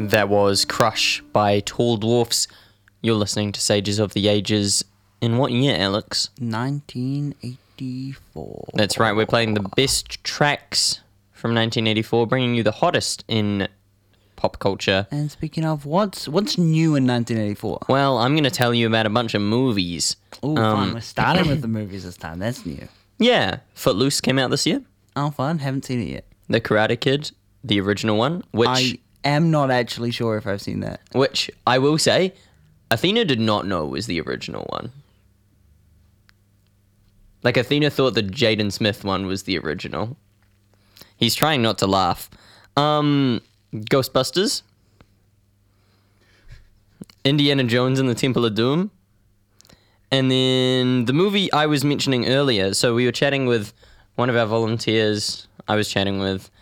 That was Crush by Tall Dwarfs. You're listening to Sages of the Ages. In what year, Alex? 1984. That's right, we're playing the best tracks from 1984, bringing you the hottest in pop culture. And speaking of, what's new in 1984? Well, I'm going to tell you about a bunch of movies. Oh, fun. We're starting with the movies this time. That's new. Yeah, Footloose came out this year. Oh, fun. Haven't seen it yet. The Karate Kid, the original one, which I am not actually sure if I've seen that. Which I will say, Athena did not know was the original one. Like, Athena thought the Jaden Smith one was the original. He's trying not to laugh. Ghostbusters. Indiana Jones and the Temple of Doom. And then the movie I was mentioning earlier. So we were chatting with one of our volunteers. I was chatting with